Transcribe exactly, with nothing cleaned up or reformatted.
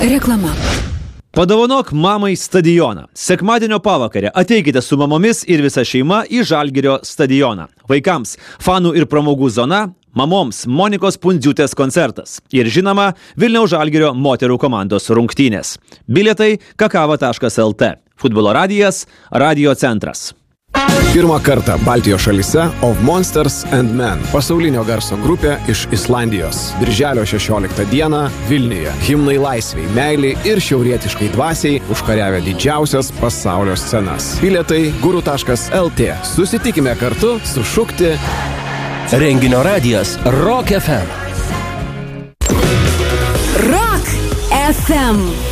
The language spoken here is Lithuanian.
Reklama. Padovanok mamai stadioną. Sekmadienio pavakarę ateikite su mamomis ir visa šeima į Žalgirio stadioną. Vaikams fanų ir pramogų zona, mamoms Monikos Pundziūtės koncertas ir žinoma Vilniaus Žalgirio moterų komandos rungtynės. Bilietai kakava taškas lt. Futbolo radijas, radio centras. Pirmą kartą Baltijos šalyse Of Monsters and Men, pasaulinio garso grupė iš Islandijos. Birželio šešioliktą dieną Vilniuje. Himnai laisvei, meiliai ir šiaurietiškai dvasiai užkariavę didžiausias pasaulio scenas. Bilietai guru taškas lt. Susitikime kartu sušukti. Renginio radijas Rock F M. Rock F M.